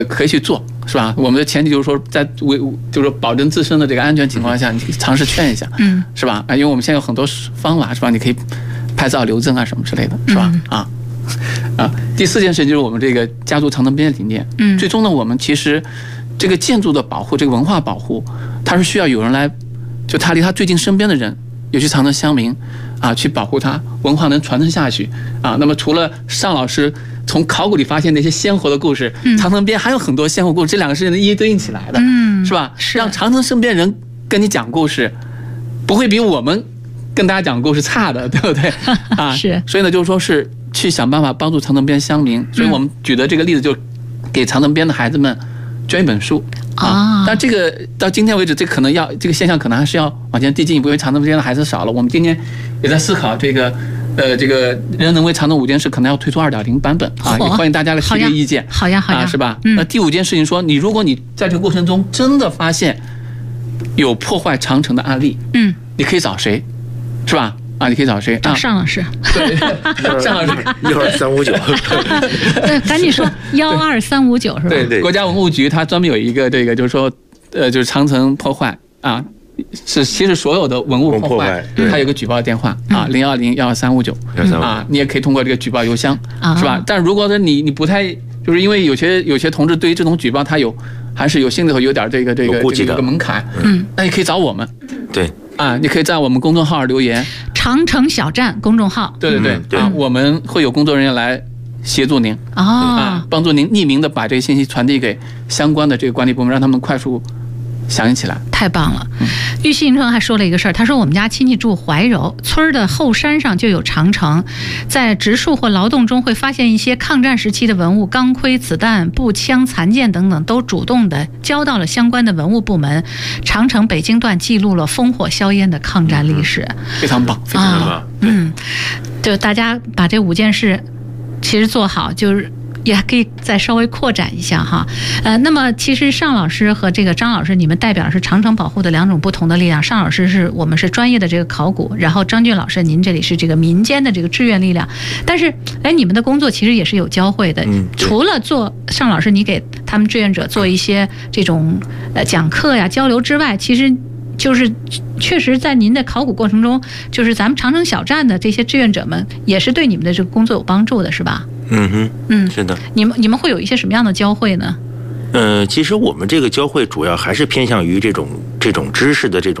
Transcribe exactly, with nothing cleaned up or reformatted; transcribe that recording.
可以去做，是吧？我们的前提就是说，在为就是说保证自身的这个安全情况下，你尝试劝一下，嗯，是吧？啊，因为我们现在有很多方法，是吧？你可以拍照留证啊，什么之类的，是吧？啊啊，第四件事就是我们这个家族长城边理念，嗯，最终呢，我们其实这个建筑的保护，这个文化保护，它是需要有人来，就他离他最近身边的人，尤其长城乡民啊，去保护它，文化能传承下去啊。那么除了尚老师从考古里发现那些鲜活的故事，嗯、长城边还有很多鲜活故事，这两个是一一对应起来的，嗯，是吧？是让长城身边人跟你讲故事，不会比我们跟大家讲故事差的，对不对？啊，是。所以呢，就是说是去想办法帮助长城边乡民。所以我们举的这个例子，就给长城边的孩子们捐一本书啊。但这个到今天为止，这可能要这个现象可能还是要往前递进一步，因为长城边的孩子少了。我们今天也在思考这个。呃，这个人能为长城五件事可能要推出二点零版本啊，也欢迎大家来提个意见。 好呀，好呀， 啊，是吧？嗯。那第五件事情说，你如果你在这个过程中真的发现有破坏长城的案例，嗯，你可以找谁，是吧？啊，你可以找谁？ 找尚老师。 对，尚老师。 一二三五九。 对，赶紧说幺二三五九是吧？ 对对。国家文物局它专门有一个这个，就是说，呃，就是长城破坏啊。是，其实所有的文物破坏，它有个举报电话啊，零幺零幺二三五九啊，你也可以通过这个举报邮箱，是吧？但如果说你你不太，就是因为有些有些同志对于这种举报，他有还是有心里头有点这个这个这个门槛，嗯，那你可以找我们， 对啊，你可以在我们公众号留言， 长城小站公众号， 对对对啊，我们会有工作人员来协助您啊，帮助您匿名的把这个信息传递给相关的这个管理部门，让他们快速响应起来。 太棒了！玉溪城还说了一个事儿，他说我们家亲戚住怀柔村的后山上就有长城，在植树或劳动中会发现一些抗战时期的文物，钢盔、子弹、步枪、残件等等，都主动的交到了相关的文物部门。长城北京段记录了烽火硝烟的抗战历史， 嗯、非常棒，非常棒。啊、 嗯，就大家把这五件事其实做好，就是。也可以再稍微扩展一下哈，呃，那么其实尚老师和这个张老师，你们代表的是长城保护的两种不同的力量。尚老师是我们是专业的这个考古，然后张俊老师您这里是这个民间的这个志愿力量。但是，哎，你们的工作其实也是有交汇的。嗯，除了做尚老师你给他们志愿者做一些这种呃讲课呀交流之外，其实就是确实在您的考古过程中，就是咱们长城小站的这些志愿者们也是对你们的这个工作有帮助的，是吧？ 嗯哼，嗯，是的。 你们你们会有一些什么样的交汇呢？ 呃，其实我们这个交汇主要还是偏向于这种这种知识的这种。